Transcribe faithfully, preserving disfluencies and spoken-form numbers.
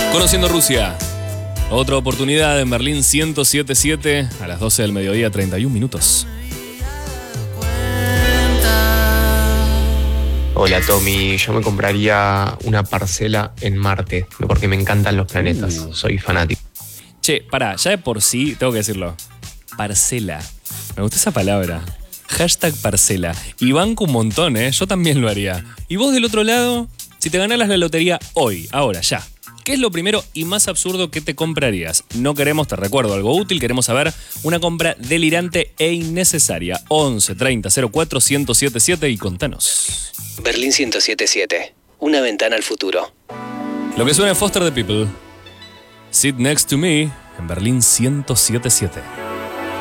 Conociendo Rusia. Otra oportunidad en Berlín ciento siete punto siete a las doce del mediodía, treinta y un minutos. Hola Tommy, yo me compraría una parcela en Marte porque me encantan los planetas, uh. soy fanático. Che, pará, ya de por sí tengo que decirlo. Parcela. Me gusta esa palabra. Hashtag parcela. Y banco un montón, ¿eh? Yo también lo haría. Y vos del otro lado, si te ganaras la lotería hoy, ahora, ya. ¿Qué es lo primero y más absurdo que te comprarías? No queremos, te recuerdo, algo útil. Queremos saber una compra delirante e innecesaria. once treinta cero cuatro ciento setenta y siete y contanos. Berlín ciento siete punto siete. Una ventana al futuro. Lo que suena Foster the People. Sit Next to Me en Berlín ciento siete punto siete.